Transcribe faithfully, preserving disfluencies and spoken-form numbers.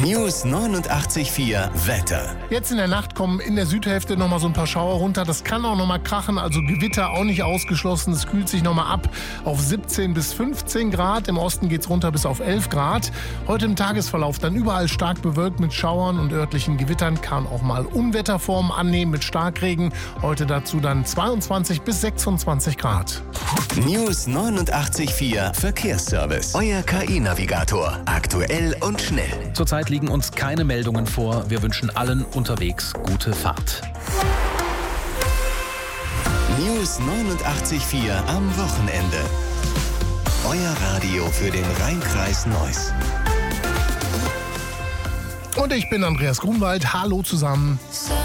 News neunundachtzig Komma vier Wetter. Jetzt in der Nacht kommen in der Südhälfte nochmal so ein paar Schauer runter. Das kann auch nochmal krachen, also Gewitter auch nicht ausgeschlossen. Es kühlt sich nochmal ab auf siebzehn bis fünfzehn Grad. Im Osten geht es runter bis auf elf Grad. Heute im Tagesverlauf dann überall stark bewölkt mit Schauern und örtlichen Gewittern. Kann auch mal Unwetterformen annehmen mit Starkregen. Heute dazu dann zweiundzwanzig bis sechsundzwanzig Grad. News neunundachtzig Komma vier Verkehrsservice. Euer K I-Navigator. Aktuell und schnell. Zurzeit liegen uns keine Meldungen vor. Wir wünschen allen unterwegs gute Fahrt. News neunundachtzig Komma vier am Wochenende. Euer Radio für den Rheinkreis Neuss. Und ich bin Andreas Grunwald. Hallo zusammen.